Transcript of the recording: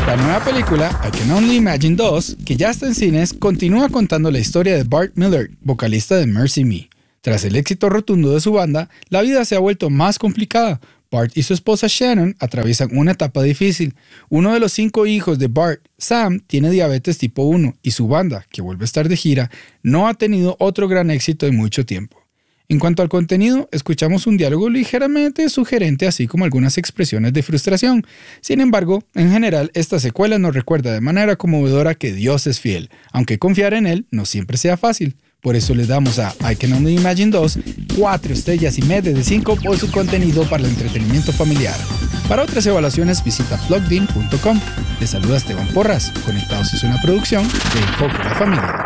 La nueva película, I Can Only Imagine 2, que ya está en cines, continúa contando la historia de Bart Millard, vocalista de Mercy Me. Tras el éxito rotundo de su banda, la vida se ha vuelto más complicada. Bart y su esposa Shannon atraviesan una etapa difícil. Uno de los 5 hijos de Bart, Sam, tiene diabetes tipo 1 y su banda, que vuelve a estar de gira, no ha tenido otro gran éxito en mucho tiempo. En cuanto al contenido, escuchamos un diálogo ligeramente sugerente, así como algunas expresiones de frustración. Sin embargo, en general, esta secuela nos recuerda de manera conmovedora que Dios es fiel, aunque confiar en Él no siempre sea fácil. Por eso le damos a I Can Only Imagine 2 4 estrellas y media de 5 por su contenido para el entretenimiento familiar. Para otras evaluaciones visita plugdin.com. Les saluda Esteban Porras. Conectados es una producción de Enfoque a la Familia.